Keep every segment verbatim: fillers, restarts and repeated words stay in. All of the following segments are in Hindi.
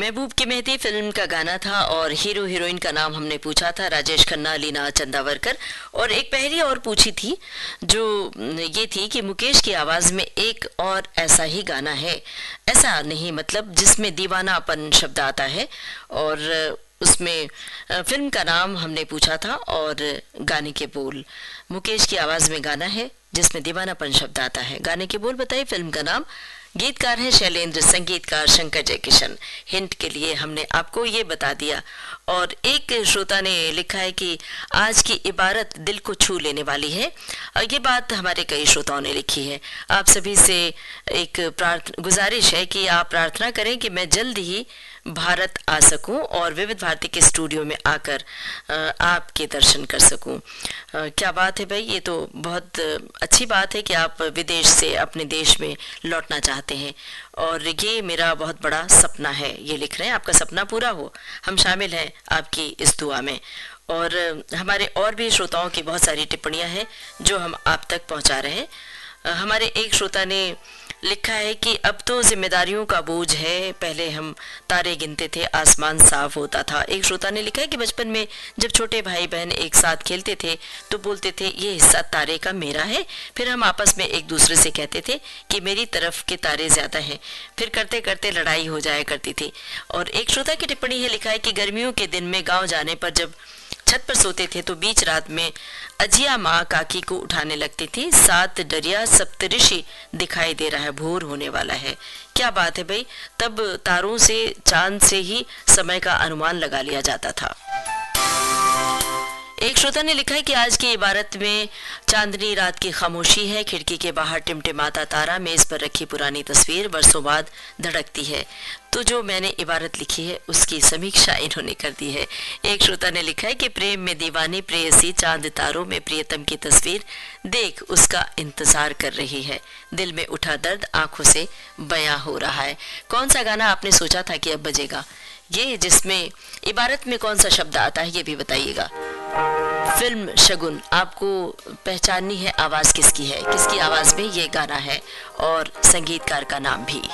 महबूब की मेहंदी फिल्म का गाना था और हीरो हीरोइन का नाम हमने पूछा था राजेश खन्ना, लीना चंदावरकर। और एक पहेली और पूछी थी जो ये थी कि मुकेश की आवाज में एक और ऐसा ही गाना है, ऐसा नहीं मतलब जिसमें दीवानापन शब्द आता है। और उसमें फिल्म का नाम हमने पूछा था और गाने के बोल, मुकेश की आवाज में गाना है जिसमें दीवानापन शब्द आता है। गाने के बोल बताइए, फिल्म का नाम। गीतकार है शैलेंद्र, संगीतकार शंकर जयकिशन। हिंट के लिए हमने आपको ये बता दिया। और एक श्रोता ने लिखा है कि आज की इबारत दिल को छू लेने वाली है। और ये बात हमारे कई श्रोताओं ने लिखी है। आप सभी से एक प्रार्थना गुजारिश है कि आप प्रार्थना करें कि मैं जल्द ही भारत आ सकूं और विविध भारती के स्टूडियो में आकर आपके दर्शन कर सकूं। क्या बात है भाई, ये तो बहुत अच्छी बात है कि आप विदेश से अपने देश में लौटना चाहते हैं और ये मेरा बहुत बड़ा सपना है, ये लिख रहे हैं। आपका सपना पूरा हो, हम शामिल हैं आपकी इस दुआ में। और हमारे और भी श्रोताओं की बहुत सारी टिप्पणियां हैं जो हम आप तक पहुंचा रहे हैं। हमारे एक श्रोता ने लिखा है कि अब तो जिम्मेदारियों का बोझ है, पहले हम तारे गिनते थे आसमान साफ होता था। एक श्रोता ने लिखा है कि बचपन में जब छोटे भाई बहन एक साथ खेलते थे तो बोलते थे ये हिस्सा तारे का मेरा है, फिर हम आपस में एक दूसरे से कहते थे कि मेरी तरफ के तारे ज्यादा हैं, फिर करते करते लड़ाई हो जाया करती थी। और एक श्रोता की टिप्पणी है, लिखा है कि गर्मियों के दिन में गाँव जाने पर जब छत पर सोते थे तो बीच रात में अजिया माँ काकी को उठाने लगती थी, सात दरिया सप्तऋषि दिखाई दे रहा है, भोर होने वाला है। क्या बात है भाई, तब तारों से चांद से ही समय का अनुमान लगा लिया जाता था। एक श्रोता ने लिखा है कि आज की इबारत में चांदनी रात की खामोशी है, खिड़की के बाहर टिमटिमाता तारा, मेज पर रखी पुरानी तस्वीर बरसों बाद धड़कती है। तो जो मैंने इबारत लिखी है उसकी समीक्षा इन्होंने कर दी है। एक श्रोता ने लिखा है कि प्रेम में दीवानी प्रेयसी चांद तारों में प्रियतम की तस्वीर देख उसका इंतजार कर रही है, दिल में उठा दर्द आंखों से बयां हो रहा है। कौन सा गाना आपने सोचा था कि अब बजेगा, ये जिसमें इबारत में कौन सा शब्द आता है ये भी बताइएगा। फिल्म शगुन, आपको पहचाननी है आवाज किसकी है, किसकी आवाज में ये गाना है और संगीतकार का नाम भी।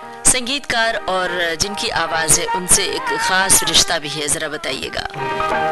संगीतकार और जिनकी आवाज है उनसे एक खास रिश्ता भी है, जरा बताइएगा।